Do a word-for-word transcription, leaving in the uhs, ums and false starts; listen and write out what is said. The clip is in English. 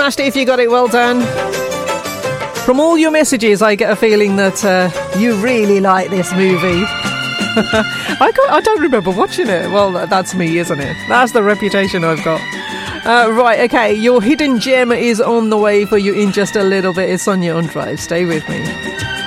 smashed it if you got it. Well done. From all your messages, I get a feeling that uh, you really like this movie. I, can't, I don't remember watching it. Well, that's me, isn't it? That's the reputation I've got. Uh, right, okay, your hidden gem is on the way for you in just a little bit. It's Sonia on Drive. Stay with me.